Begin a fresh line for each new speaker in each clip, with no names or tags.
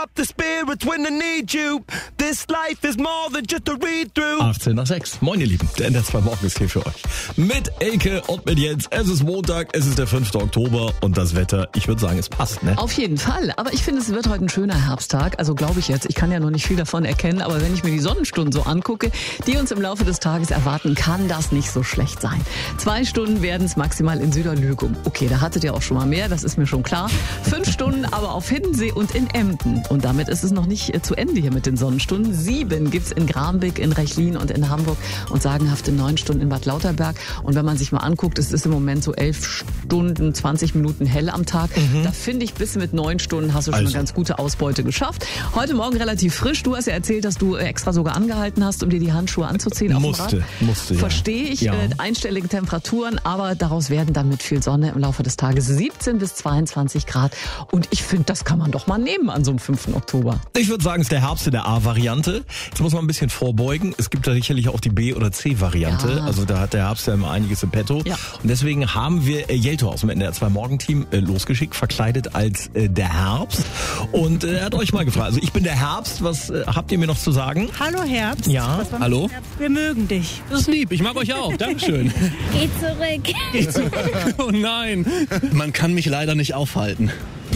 up the spirits when I need you. This life is more than just a read-through.
18:06. Moin, ihr Lieben. Der NDR 2 Morgen ist hier für euch. Mit Elke und mit Jens. Es ist Montag, es ist der 5. Oktober und das Wetter, ich würde sagen, es passt, ne?
Auf jeden Fall. Aber ich finde, es wird heute ein schöner Herbsttag. Also glaube ich jetzt. Ich kann ja noch nicht viel davon erkennen. Aber wenn ich mir die Sonnenstunden so angucke, die uns im Laufe des Tages erwarten, kann das nicht so schlecht sein. 2 Stunden werden es maximal in Süderlügum. Okay, da hattet ihr auch schon mal mehr. Das ist mir schon klar. 5 Stunden aber auf Hiddensee und in Emden. Und damit ist es noch nicht zu Ende hier mit den Sonnenstunden. 7 gibt's in Grambeck, in Rechlin und in Hamburg und sagenhafte 9 Stunden in Bad Lauterberg. Und wenn man sich mal anguckt, es ist im Moment so 11 Stunden, 20 Minuten hell am Tag. Da finde ich, bis mit 9 Stunden hast du schon eine ganz gute Ausbeute geschafft. Heute Morgen relativ frisch. Du hast ja erzählt, dass du extra sogar angehalten hast, um dir die Handschuhe anzuziehen.
Musste, ja.
Verstehe ich, einstellige Temperaturen, aber daraus werden dann mit viel Sonne im Laufe des Tages 17 bis 22 Grad. Und ich finde, das kann man doch mal nehmen an so einem 5. Oktober.
Ich würde sagen, es ist der Herbst in der A-Variante. Jetzt muss man ein bisschen vorbeugen. Es gibt da sicherlich auch die B- oder C-Variante.
Ja.
Also da hat der Herbst ja immer einiges im Petto. Ja. Und deswegen haben wir Jelto aus dem NDR 2 Morgenteam losgeschickt, verkleidet als der Herbst. Und er hat euch mal gefragt, also ich bin der Herbst, was habt ihr mir noch zu sagen?
Hallo Herbst.
Ja, hallo.
Herbst? Wir mögen dich.
Das ist lieb, ich mag euch auch. Dankeschön.
Geh zurück.
Oh nein, man kann mich leider nicht aufhalten.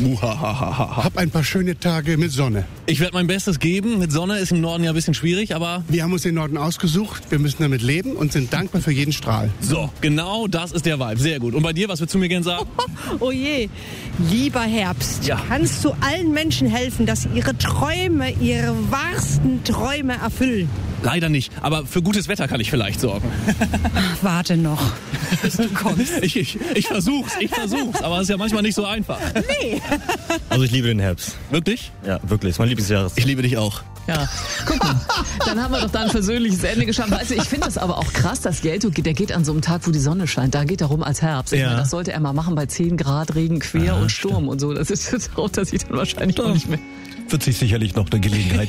Hab ein paar schöne Tage mit Sonne.
Ich werde mein Bestes geben. Mit Sonne ist im Norden ja ein bisschen schwierig, aber...
Wir haben uns den Norden ausgesucht, wir müssen damit leben und sind dankbar für jeden Strahl.
So, genau das ist der Vibe. Sehr gut. Und bei dir, was würdest du mir gerne sagen?
Oh je, lieber Herbst,
Ja.
kannst du allen Menschen helfen, dass sie ihre Träume, ihre wahrsten Träume erfüllen?
Leider nicht, aber für gutes Wetter kann ich vielleicht sorgen.
Warte noch, bis du kommst.
Ich versuch's, aber es ist ja manchmal nicht so einfach.
Nee.
Also ich liebe den Herbst.
Wirklich?
Ja, wirklich. Ist mein Lieblingsjahreszeit.
Ich liebe dich auch.
Ja, guck mal, dann haben wir doch da ein versöhnliches Ende geschafft. Weißt du, ich finde das aber auch krass, dass Jelto, der geht an so einem Tag, wo die Sonne scheint, da geht er rum als Herbst. Ich meine, das sollte er mal machen bei 10 Grad, Regen, Quer und Sturm und so. Das ist jetzt auch, dass ich dann wahrscheinlich auch nicht mehr...
Wird sich sicherlich noch eine Gelegenheit